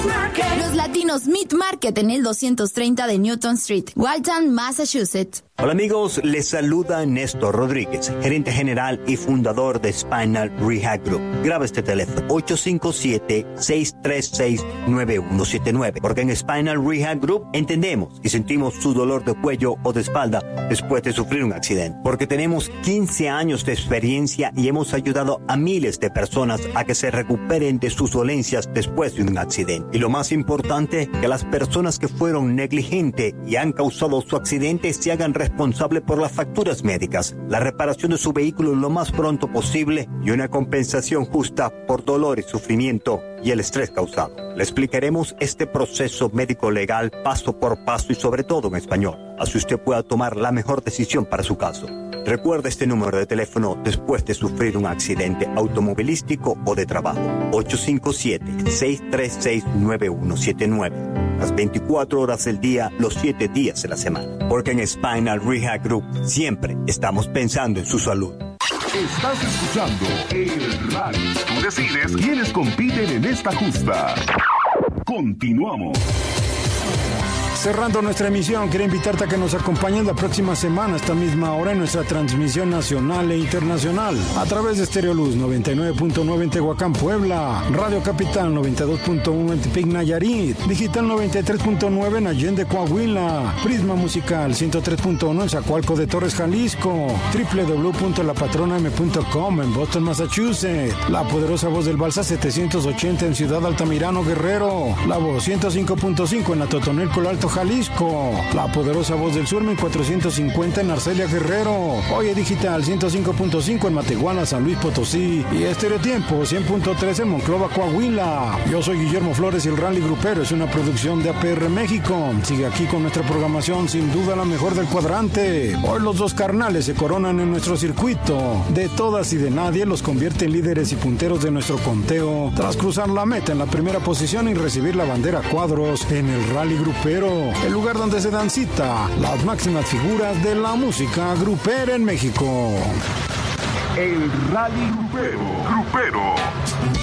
Los Latinos Meat Market en el 230 de Newton Street, Walton, Massachusetts. Hola amigos, les saluda Néstor Rodríguez, gerente general y fundador de Spinal Rehab Group. Graba este teléfono, 857-636-9179, porque en Spinal Rehab Group entendemos y sentimos su dolor de cuello o de espalda después de sufrir un accidente. Porque tenemos 15 años de experiencia y hemos ayudado a miles de personas a que se recuperen de sus dolencias después de un accidente. Y lo más importante, que las personas que fueron negligentes y han causado su accidente se hagan responsable por las facturas médicas, la reparación de su vehículo lo más pronto posible y una compensación justa por dolor y sufrimiento y el estrés causado. Le explicaremos este proceso médico legal paso por paso y sobre todo en español, así usted pueda tomar la mejor decisión para su caso. Recuerda este número de teléfono después de sufrir un accidente automovilístico o de trabajo. 857-636-9179. Las 24 horas del día, los 7 días de la semana. Porque en Spinal Rehab Group siempre estamos pensando en su salud. Estás escuchando El Rally. Tú decides quiénes compiten en esta justa. Continuamos. Cerrando nuestra emisión, quiero invitarte a que nos acompañes la próxima semana a esta misma hora en nuestra transmisión nacional e internacional a través de Estereoluz 99.9 en Tehuacán, Puebla, Radio Capital 92.1 en Tepic, Nayarit, Digital 93.9 en Allende, Coahuila, Prisma Musical 103.1 en Zacualco de Torres, Jalisco, www.lapatronam.com en Boston, Massachusetts, La Poderosa Voz del Balsa 780 en Ciudad Altamirano, Guerrero, La Voz 105.5 en Atotonilco, Alto Jalisco, La Poderosa Voz del Sur 1450 en Arcelia, Guerrero, Oye Digital 105.5 en Matehuala, San Luis Potosí y Estereotiempo 100.3 en Monclova, Coahuila. Yo soy Guillermo Flores y el Rally Grupero es una producción de APR México. Sigue aquí con nuestra programación, sin duda la mejor del cuadrante. Hoy los dos carnales se coronan en nuestro circuito. De todas y de nadie los convierte en líderes y punteros de nuestro conteo tras cruzar la meta en la primera posición y recibir la bandera cuadros en el Rally Grupero, el lugar donde se dan cita las máximas figuras de la música grupera en México. El Rally Grupero.